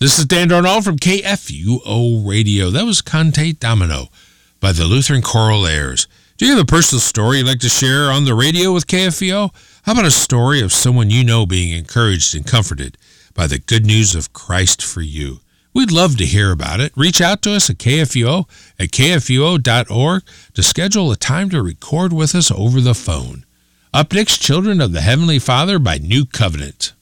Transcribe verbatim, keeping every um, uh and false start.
This is Dan Darnall from K F U O Radio. That was Cante Domino by the Lutheran Choral Airs. Do you have a personal story you'd like to share on the radio with K F U O? How about a story of someone you know being encouraged and comforted by the good news of Christ for you? We'd love to hear about it. Reach out to us at K F U O at K F U O dot org to schedule a time to record with us over the phone. Up next, Children of the Heavenly Father by New Covenant.